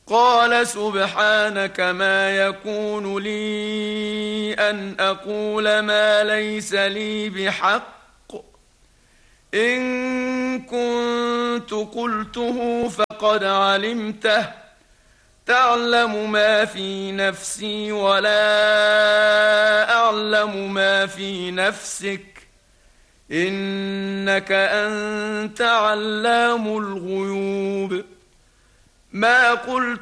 قال سبحانك ما يكون لي أن أقول ما ليس لي بحق، إن كنت قلته فقد علمته، تعلم ما في نفسي ولا أعلم ما في نفسك، إنك أنت علام الغيوب. ما قلت